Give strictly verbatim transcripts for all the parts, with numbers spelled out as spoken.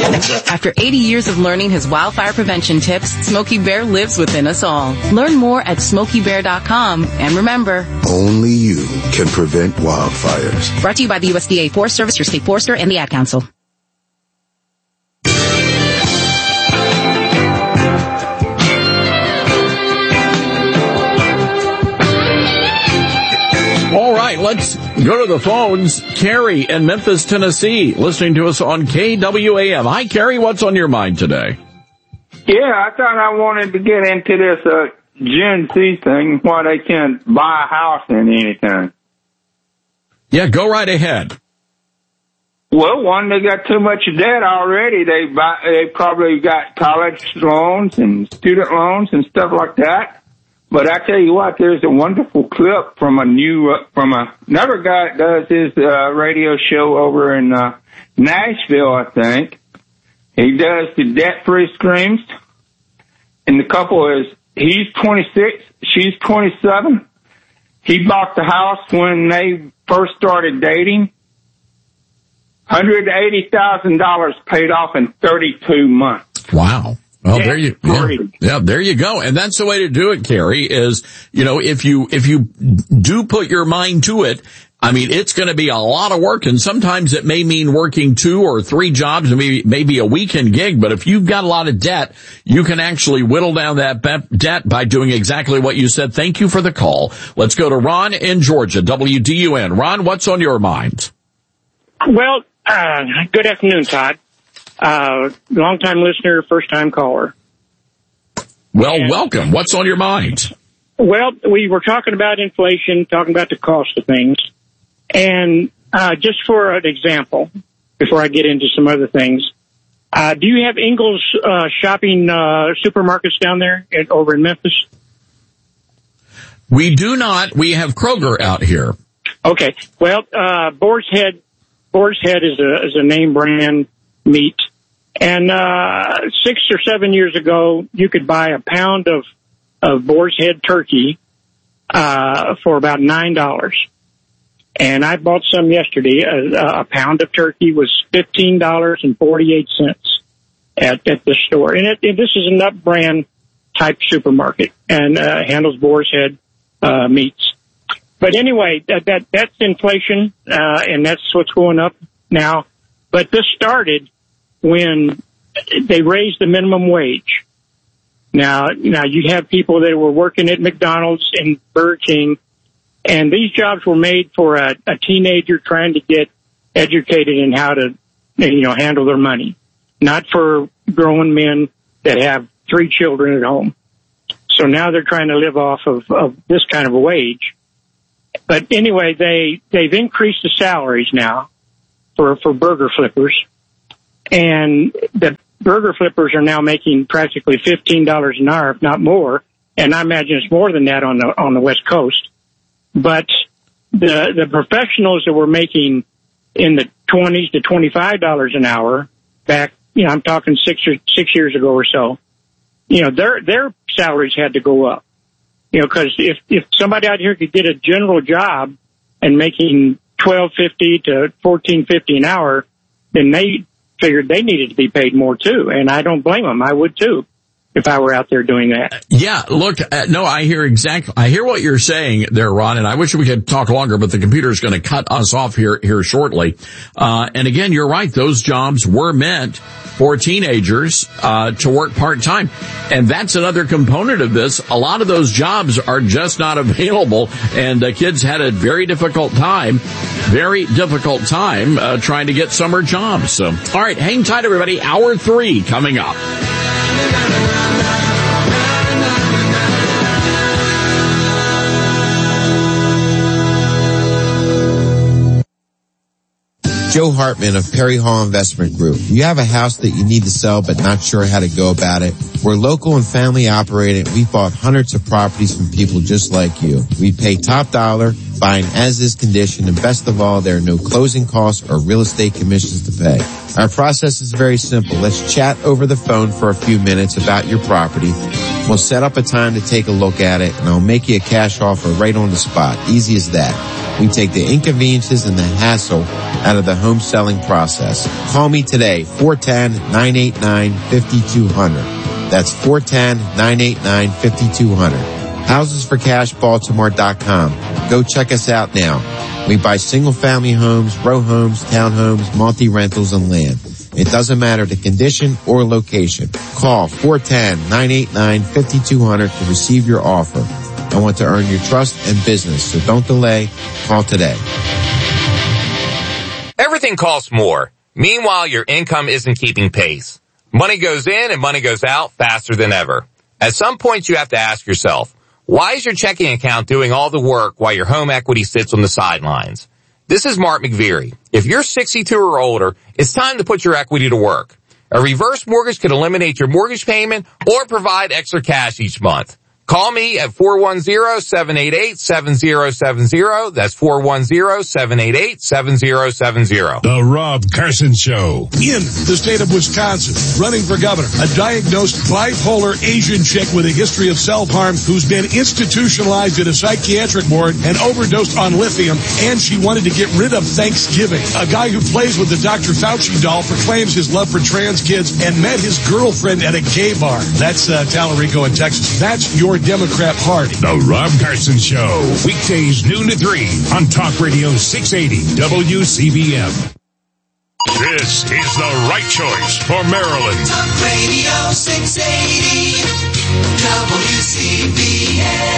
After eighty years of learning his wildfire prevention tips, Smokey Bear lives within us all. Learn more at smokey bear dot com. And remember, only you can prevent wildfires. Brought to you by the U S D A Forest Service, your state forester, and the Ad Council. All right, let's go to the phones. Carrie in Memphis, Tennessee, listening to us on K W A M. Hi, Carrie. What's on your mind today? Yeah, I thought I wanted to get into this uh, Gen Z thing, why they can't buy a house in anything. Yeah, go right ahead. Well, one, they got too much debt already. They buy, they probably got college loans and student loans and stuff like that. But I tell you what, there's a wonderful clip from a new, uh, from a, another guy that does his, uh, radio show over in, uh, Nashville, I think. He does the debt-free screams. And the couple is, he's twenty-six, she's twenty-seven. He bought the house when they first started dating. one hundred eighty thousand dollars paid off in thirty-two months. Wow. Well, there you, yeah, yeah, there you go. And that's the way to do it, Carrie, is, you know, if you, if you do put your mind to it, I mean, it's going to be a lot of work, and sometimes it may mean working two or three jobs, maybe, maybe a weekend gig, but if you've got a lot of debt, you can actually whittle down that be- debt by doing exactly what you said. Thank you for the call. Let's go to Ron in Georgia, W D U N. Ron, what's on your mind? Well, uh, good afternoon, Todd. Uh, long-time listener, first-time caller. Well, and, welcome. What's on your mind? Well, we were talking about inflation, talking about the cost of things. And uh, just for an example, before I get into some other things, uh, do you have Ingles uh, shopping uh, supermarkets down there at, over in Memphis? We do not. We have Kroger out here. Okay. Well, uh, Boar's Head, Boar's Head is a, is a name brand meat. And, uh, six or seven years ago, you could buy a pound of, of Boar's Head turkey, uh, for about nine dollars. And I bought some yesterday. A, a pound of turkey was fifteen dollars and forty-eight cents at, at the store. And, it, and this is a nut brand type supermarket and, uh, handles Boar's Head, uh, meats. But anyway, that, that, that's inflation, uh, and that's what's going up now. But this started when they raised the minimum wage. Now, now you have people that were working at McDonald's and Burger King, and these jobs were made for a, a teenager trying to get educated in how to, you know, handle their money, not for grown men that have three children at home. So now they're trying to live off of, of this kind of a wage. But anyway, they, they've increased the salaries now for, for burger flippers. And the burger flippers are now making practically fifteen dollars an hour, if not more. And I imagine it's more than that on the, on the West Coast. But the, the professionals that were making in the twenties to twenty-five dollars an hour back, you know, I'm talking six or six years ago or so, you know, their, their salaries had to go up. You know, cause if, if somebody out here could get a general job and making twelve fifty to fourteen fifty an hour, then they figured they needed to be paid more too. And I don't blame them. I would too, if I were out there doing that. Yeah, look, uh, no, I hear exactly, I hear what you're saying there, Ron, and I wish we could talk longer, but the computer's going to cut us off here, here shortly. Uh, and again, you're right. Those jobs were meant for teenagers, uh, to work part-time. And that's another component of this. A lot of those jobs are just not available, and the kids had a very difficult time, very difficult time, uh, trying to get summer jobs. So, all right, hang tight, everybody. Hour three coming up. Joe Hartman of Perry Hall Investment Group. You have a house that you need to sell but not sure how to go about it? We're local and family operated. We bought hundreds of properties from people just like you. We pay top dollar, buying as-is condition, and best of all, there are no closing costs or real estate commissions to pay. Our process is very simple. Let's chat over the phone for a few minutes about your property. We'll set up a time to take a look at it, and I'll make you a cash offer right on the spot. Easy as that. We take the inconveniences and the hassle out of the home selling process. Call me today, four one zero, nine eight nine, five two zero zero. That's four one zero, nine eight nine, five two zero zero. houses for cash baltimore dot com. Go check us out now. We buy single-family homes, row homes, townhomes, multi-rentals, and land. It doesn't matter the condition or location. Call four one zero, nine eight nine, five two zero zero to receive your offer. I want to earn your trust and business, so don't delay. Call today. Everything costs more. Meanwhile, your income isn't keeping pace. Money goes in and money goes out faster than ever. At some point, you have to ask yourself, why is your checking account doing all the work while your home equity sits on the sidelines? This is Mark McVeary. If you're sixty-two or older, it's time to put your equity to work. A reverse mortgage can eliminate your mortgage payment or provide extra cash each month. Call me at four one zero, seven eight eight, seven zero seven zero. That's four one zero, seven eight eight, seven zero seven zero. The Rob Carson Show. In the state of Wisconsin, running for governor, a diagnosed bipolar Asian chick with a history of self-harm who's been institutionalized at a psychiatric ward and overdosed on lithium, and she wanted to get rid of Thanksgiving. A guy who plays with the Doctor Fauci doll proclaims his love for trans kids and met his girlfriend at a gay bar. That's uh, Talarico in Texas. That's your Democrat Party. The Rob Carson Show. Weekdays noon to three on Talk Radio six eighty W C B M. This is the right choice for Maryland. Talk Radio six eighty W C B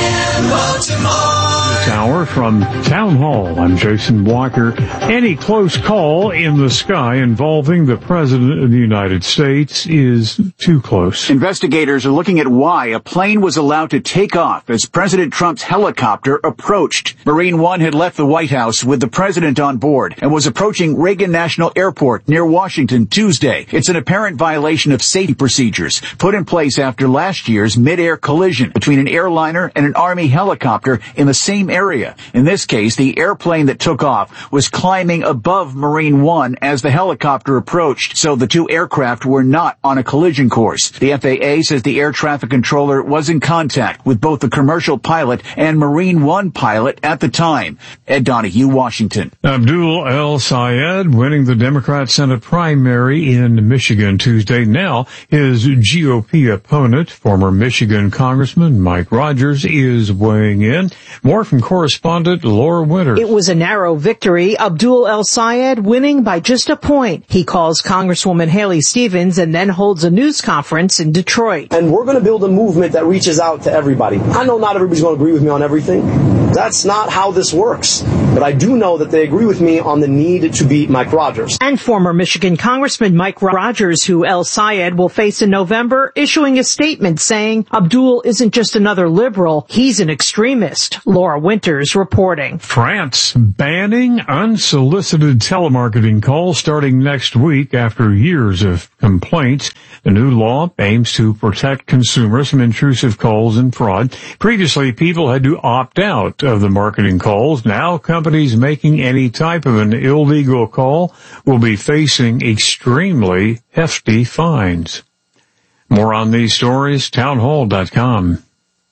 M Baltimore. This hour from Town Hall. I'm Jason Blocker. Any close call in the sky involving the President of the United States is too close. Investigators are looking at why a plane was allowed to take off as President Trump's helicopter approached. Marine One had left the White House with the president on board and was approaching Reagan National Airport near Washington Tuesday. It's an apparent violation of safety procedures put in place after last year's mid-air collision between an airliner and an Army helicopter in the same area. In this case, the airplane that took off was climbing above Marine One as the helicopter approached, so the two aircraft were not on a collision course. The F A A says the air traffic controller was in contact with both the commercial pilot and Marine One pilot at the time. Ed Donahue, Washington. Abdul El-Sayed winning the Democrat Senate primary in Michigan Tuesday. Now, his G O P opponent, former Michigan Congressman Mike Rogers, is weighing in. More from correspondent Laura Winters. It was a narrow victory. Abdul El-Sayed winning by just a point. He calls Congresswoman Haley Stevens and then holds a news conference in Detroit. And we're going to build a movement that reaches out to everybody. I know not everybody's going to agree with me on everything. That's not how this works. But I do know that they agree with me on the need to beat Mike Rogers. And former Michigan Congressman Mike Rogers, who El-Sayed will face in November, issuing a statement saying Abdul isn't just another liberal, he's an extremist. Laura Winters reporting. France banning unsolicited telemarketing calls starting next week after years of complaints. The new law aims to protect consumers from intrusive calls and fraud. Previously, people had to opt out of the marketing calls. Now, companies making any type of an illegal call will be facing extremely hefty fines. More on these stories, townhall dot com.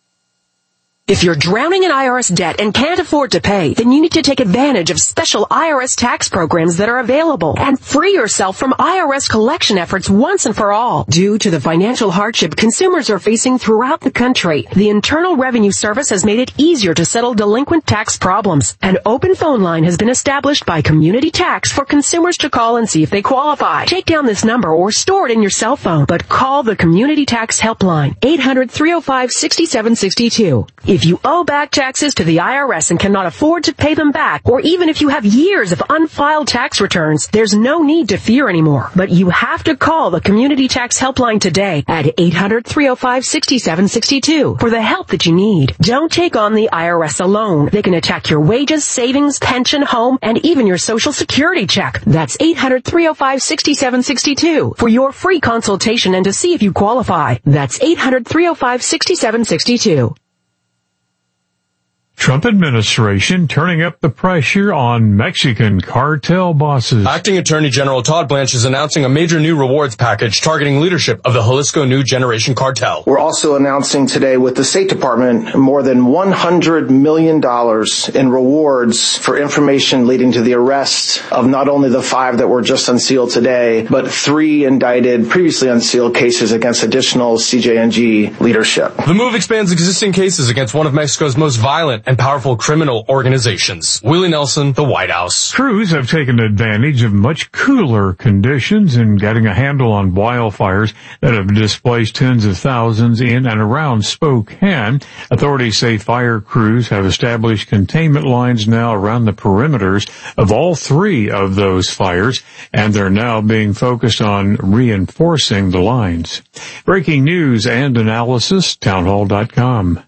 If you're drowning in I R S debt and can't afford to pay, then you need to take advantage of special I R S tax programs that are available and free yourself from I R S collection efforts once and for all. Due to the financial hardship consumers are facing throughout the country, the Internal Revenue Service has made it easier to settle delinquent tax problems. An open phone line has been established by Community Tax for consumers to call and see if they qualify. Take down this number or store it in your cell phone, but call the Community Tax Helpline, eight hundred, three oh five, six seven six two. If you owe back taxes to the I R S and cannot afford to pay them back, or even if you have years of unfiled tax returns, there's no need to fear anymore. But you have to call the Community Tax Helpline today at eight hundred, three oh five, six seven six two for the help that you need. Don't take on the I R S alone. They can attack your wages, savings, pension, home, and even your Social Security check. That's eight hundred, three oh five, six seven six two for your free consultation and to see if you qualify. That's eight hundred, three oh five, six seven six two. Trump administration turning up the pressure on Mexican cartel bosses. Acting Attorney General Todd Blanche is announcing a major new rewards package targeting leadership of the Jalisco New Generation Cartel. We're also announcing today with the State Department more than one hundred million dollars in rewards for information leading to the arrest of not only the five that were just unsealed today, but three indicted, previously unsealed cases against additional C J N G leadership. The move expands existing cases against one of Mexico's most violent and powerful criminal organizations. Willie Nelson, the White House. Crews have taken advantage of much cooler conditions in getting a handle on wildfires that have displaced tens of thousands in and around Spokane. Authorities say fire crews have established containment lines now around the perimeters of all three of those fires, and they're now being focused on reinforcing the lines. Breaking news and analysis, townhall dot com.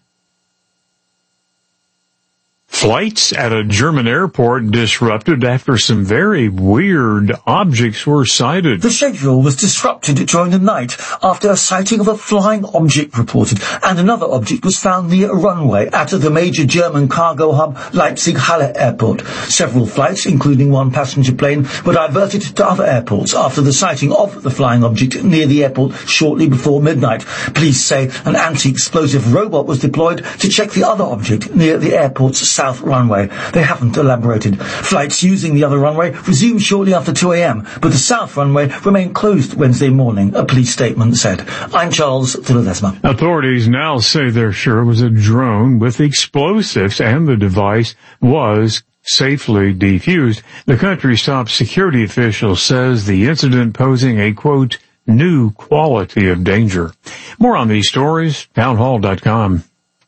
Flights at a German airport disrupted after some very weird objects were sighted. The schedule was disrupted during the night after a sighting of a flying object reported, and another object was found near a runway at the major German cargo hub Leipzig-Halle Airport. Several flights, including one passenger plane, were diverted to other airports after the sighting of the flying object near the airport shortly before midnight. Police say an anti-explosive robot was deployed to check the other object near the airport's south runway. They haven't elaborated. Flights using the other runway resumed shortly after two a.m., but the south runway remained closed Wednesday morning, a police statement said. I'm Charles de Ledesma. Authorities now say they're sure it was a drone with explosives and the device was safely defused. The country's top security official says the incident posing a, quote, new quality of danger. More on these stories, townhall dot com.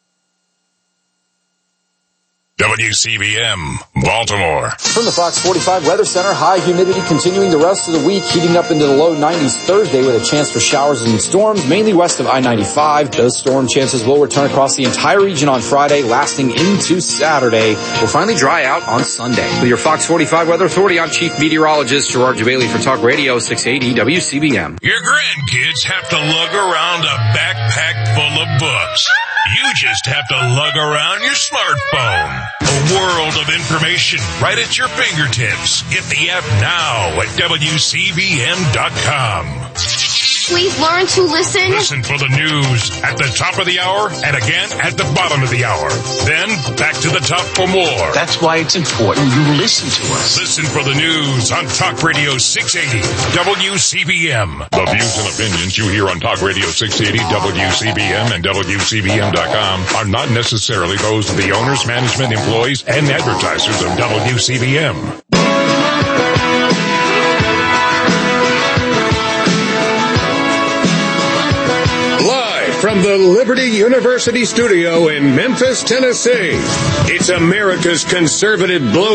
W C B M, Baltimore. From the Fox forty-five Weather Center, high humidity continuing the rest of the week, heating up into the low nineties Thursday with a chance for showers and storms, mainly west of I ninety-five. Those storm chances will return across the entire region on Friday, lasting into Saturday. Will finally dry out on Sunday. With your Fox forty-five Weather Authority, I'm Chief Meteorologist Gerard Jabali for Talk Radio six eighty W C B M. Your grandkids have to lug around a backpack full of books. You just have to lug around your smartphone. A world of information right at your fingertips. Get the app now at W C B M dot com. Please learn to listen. Listen for the news at the top of the hour and again at the bottom of the hour. Then back to the top for more. That's why it's important you listen to us. Listen for the news on Talk Radio six eighty W C B M. The views and opinions you hear on Talk Radio six eighty W C B M and W C B M dot com are not necessarily those of the owners, management, employees, and advertisers of W C B M. From the Liberty University studio in Memphis, Tennessee, it's America's conservative blow